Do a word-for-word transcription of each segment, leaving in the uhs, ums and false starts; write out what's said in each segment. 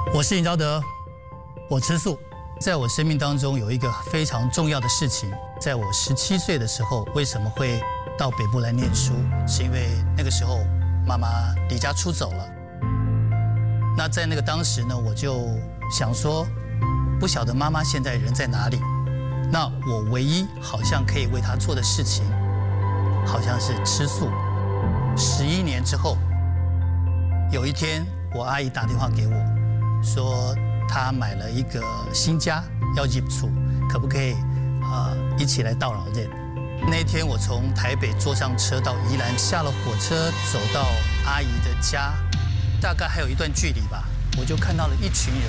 我是尹昭德，我吃素。在我生命当中有一个非常重要的事情，在我十七岁的时候，为什么会到北部来念书？是因为那个时候妈妈离家出走了。那在那个当时呢，我就想说，不晓得妈妈现在人在哪里。那我唯一好像可以为她做的事情，好像是吃素。十一年之后，有一天我阿姨打电话给我，说她买了一个新家要入厝，可不可以呃一起来到老人？那一天我从台北坐上车到宜兰，下了火车走到阿姨的家，大概还有一段距离吧，我就看到了一群人，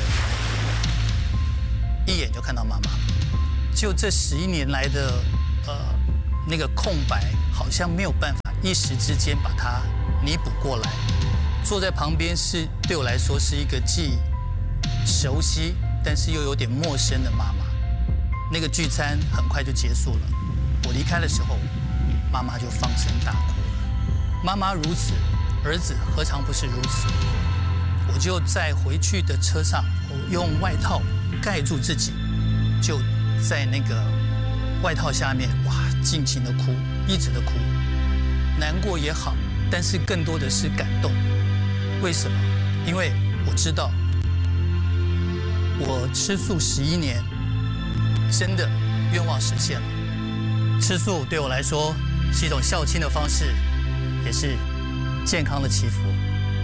一眼就看到妈妈。就这十一年来的呃那个空白，好像没有办法一时之间把它弥补过来。坐在旁边是对我来说是一个既熟悉但是又有点陌生的妈妈。那个聚餐很快就结束了，我离开的时候，妈妈就放声大哭了。妈妈如此，儿子何尝不是如此？我就在回去的车上，我用外套盖住自己，就在那个外套下面，哇，尽情的哭，一直的哭，难过也好，但是更多的是感动。为什么？因为我知道，我吃素十一年，真的愿望实现了。吃素对我来说是一种孝亲的方式，也是健康的祈福。